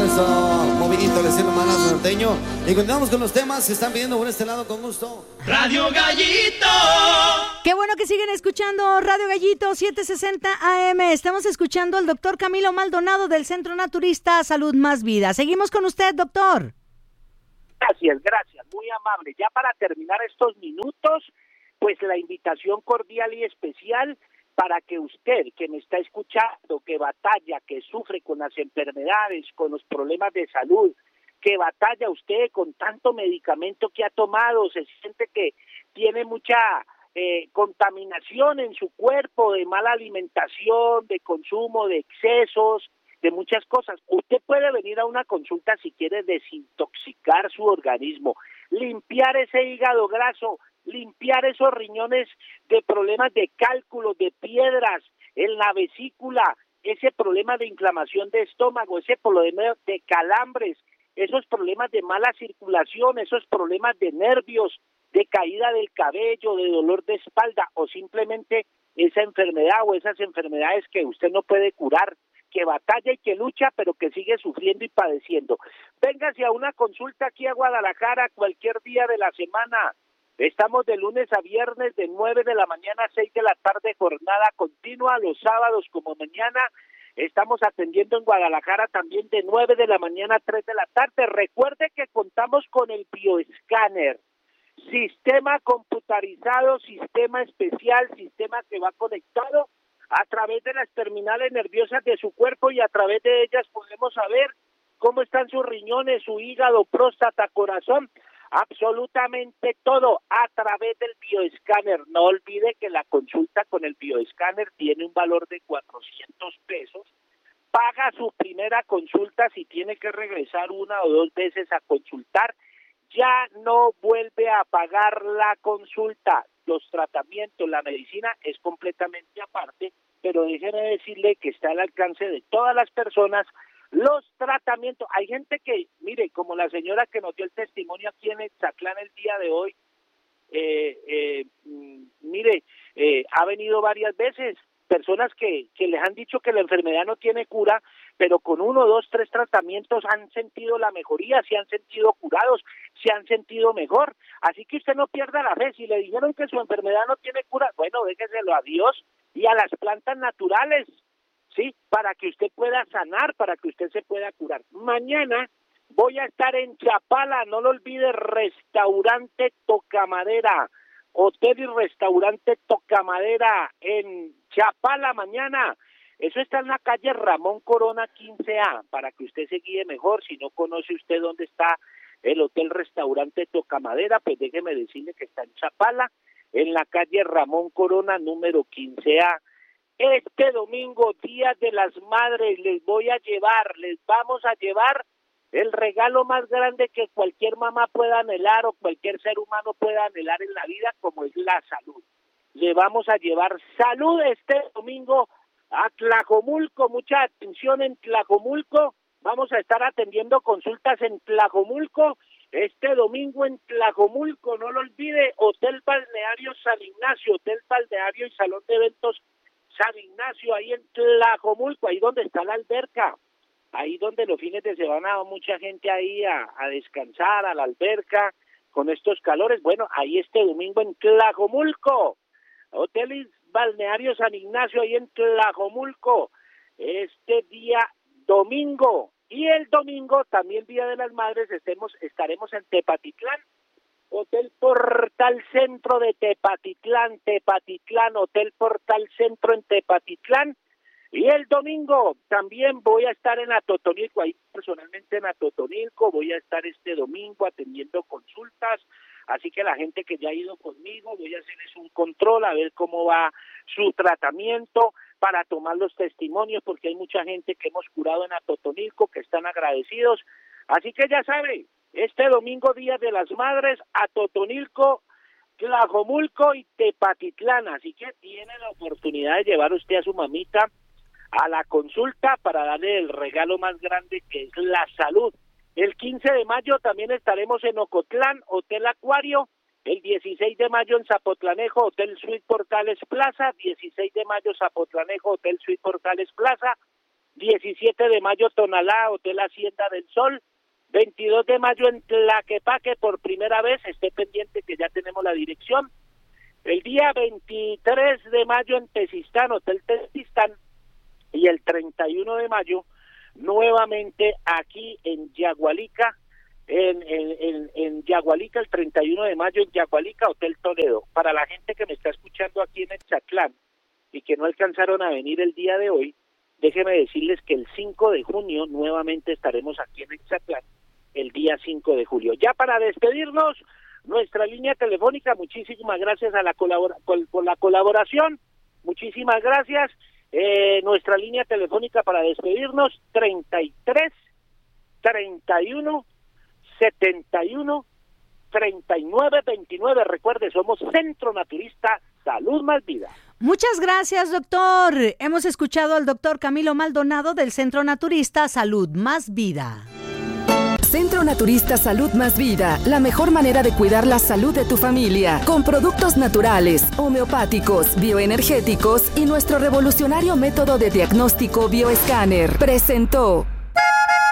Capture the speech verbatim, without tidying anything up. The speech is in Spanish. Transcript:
nuestro movimiento de ser humano norteño. Y continuamos con los temas. Se están pidiendo por este lado con gusto. Radio Gallito. Qué bueno que siguen escuchando Radio Gallito siete sesenta A M. Estamos escuchando al doctor Camilo Maldonado del Centro Naturista Salud Más Vida. Seguimos con usted, doctor. Gracias, gracias, muy amable. Ya para terminar estos minutos, pues la invitación cordial y especial para que usted, que me está escuchando, que batalla, que sufre con las enfermedades, con los problemas de salud, que batalla usted con tanto medicamento que ha tomado, se siente que tiene mucha eh, contaminación en su cuerpo, de mala alimentación, de consumo, de excesos, de muchas cosas. Usted puede venir a una consulta si quiere desintoxicar su organismo, limpiar ese hígado graso, limpiar esos riñones de problemas de cálculos, de piedras en la vesícula, ese problema de inflamación de estómago, ese problema de calambres, esos problemas de mala circulación, esos problemas de nervios, de caída del cabello, de dolor de espalda, o simplemente esa enfermedad o esas enfermedades que usted no puede curar, que batalla y que lucha, pero que sigue sufriendo y padeciendo. Véngase a una consulta aquí a Guadalajara cualquier día de la semana. Estamos de lunes a viernes de nueve de la mañana a seis de la tarde, jornada continua, los sábados como mañana. Estamos atendiendo en Guadalajara también de nueve de la mañana a tres de la tarde. Recuerde que contamos con el bioescáner, sistema computarizado, sistema especial, sistema que va conectado a través de las terminales nerviosas de su cuerpo, y a través de ellas podemos saber cómo están sus riñones, su hígado, próstata, corazón, absolutamente todo a través del bioescáner. No olvide que la consulta con el bioescáner tiene un valor de cuatrocientos pesos. Paga su primera consulta. Si tiene que regresar una o dos veces a consultar, ya no vuelve a pagar la consulta. Los tratamientos, la medicina es completamente aparte, pero déjeme decirle que está al alcance de todas las personas los tratamientos. Hay gente que, mire, como la señora que nos dio el testimonio aquí en Etzatlán el día de hoy, eh, eh, mire, eh, ha venido varias veces, personas que, que les han dicho que la enfermedad no tiene cura, pero con uno, dos, tres tratamientos han sentido la mejoría, se han sentido curados, se han sentido mejor. Así que usted no pierda la fe. Si le dijeron que su enfermedad no tiene cura, bueno, déjeselo a Dios y a las plantas naturales, ¿sí? Para que usted pueda sanar, para que usted se pueda curar. Mañana voy a estar en Chapala, no lo olvide, restaurante Tocamadera, hotel y restaurante Tocamadera en Chapala mañana. Eso está en la calle Ramón Corona quince A, para que usted se guíe mejor. Si no conoce usted dónde está el hotel restaurante Tocamadera, pues déjeme decirle que está en Chapala, en la calle Ramón Corona número quince A. Este domingo, Día de las Madres, les voy a llevar, les vamos a llevar el regalo más grande que cualquier mamá pueda anhelar o cualquier ser humano pueda anhelar en la vida, como es la salud. Le vamos a llevar salud este domingo a Tlajomulco. Mucha atención en Tlajomulco. Vamos a estar atendiendo consultas en Tlajomulco este domingo en Tlajomulco. No lo olvide, Hotel Balneario San Ignacio, Hotel Balneario y Salón de Eventos San Ignacio, ahí en Tlajomulco, ahí donde está la alberca, ahí donde los fines de semana va mucha gente ahí a, a descansar a la alberca con estos calores. Bueno, ahí este domingo en Tlajomulco, Hotel Balneario San Ignacio, ahí en Tlajomulco, este día domingo. Y el domingo, también Día de las Madres, estemos, estaremos en Tepatitlán, Hotel Portal Centro de Tepatitlán, Tepatitlán, Hotel Portal Centro en Tepatitlán. Y el domingo también voy a estar en Atotonilco, ahí personalmente en Atotonilco, voy a estar este domingo atendiendo consultas, así que la gente que ya ha ido conmigo, voy a hacerles un control a ver cómo va su tratamiento, para tomar los testimonios, porque hay mucha gente que hemos curado en Atotonilco, que están agradecidos. Así que ya sabe, este domingo, Día de las Madres, Atotonilco, Tlajomulco y Tepatitlán. Así que tiene la oportunidad de llevar usted a su mamita a la consulta para darle el regalo más grande, que es la salud. El quince de mayo también estaremos en Ocotlán, Hotel Acuario. El dieciséis de mayo en Zapotlanejo, Hotel Suite Portales Plaza. dieciséis de mayo Zapotlanejo, Hotel Suite Portales Plaza. diecisiete de mayo Tonalá, Hotel Hacienda del Sol, veintidós de mayo en Tlaquepaque por primera vez, esté pendiente que ya tenemos la dirección. El día veintitrés de mayo en Tezistán, Hotel Tezistán, y el treinta y uno de mayo nuevamente aquí en Yagualica, en, en, en, en Yagualica, el treinta y uno de mayo en Yagualica, Hotel Toledo. Para la gente que me está escuchando aquí en Exatlán y que no alcanzaron a venir el día de hoy, déjeme decirles que el cinco de junio nuevamente estaremos aquí en Exatlán, el día cinco de julio. Ya para despedirnos, nuestra línea telefónica, muchísimas gracias a la colabora por, por la colaboración, muchísimas gracias. Eh, nuestra línea telefónica para despedirnos, treinta y tres, treinta y uno, setenta y uno, treinta y nueve, veintinueve. Recuerde, somos Centro Naturista Salud Más Vida. Muchas gracias, doctor. Hemos escuchado al doctor Camilo Maldonado del Centro Naturista Salud Más Vida. Centro Naturista Salud Más Vida, la mejor manera de cuidar la salud de tu familia, con productos naturales, homeopáticos, bioenergéticos y nuestro revolucionario método de diagnóstico bioescáner. Presentó.